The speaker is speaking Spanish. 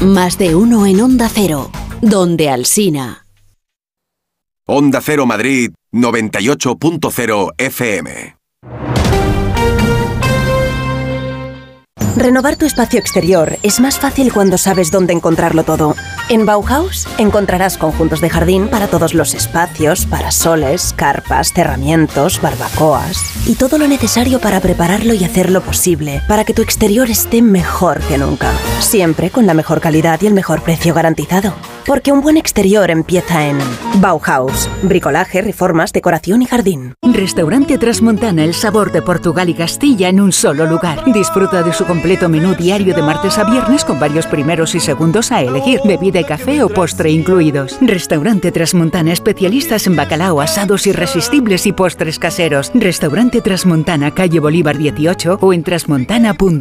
Más de uno en Onda Cero, donde Alsina. Onda Cero Madrid 98.0 FM. Renovar tu espacio exterior es más fácil cuando sabes dónde encontrarlo todo. En Bauhaus encontrarás conjuntos de jardín para todos los espacios, parasoles, carpas, cerramientos, barbacoas y todo lo necesario para prepararlo y hacerlo posible, para que tu exterior esté mejor que nunca. Siempre con la mejor calidad y el mejor precio garantizado. Porque un buen exterior empieza en Bauhaus. Bricolaje, reformas, decoración y jardín. Restaurante Trasmontana, el sabor de Portugal y Castilla en un solo lugar. Disfruta de su completo menú diario de martes a viernes con varios primeros y segundos a elegir, bebida y café o postre incluidos. Restaurante Trasmontana, especialistas en bacalao, asados irresistibles y postres caseros. Restaurante Trasmontana, calle Bolívar 18 o en trasmontana.es.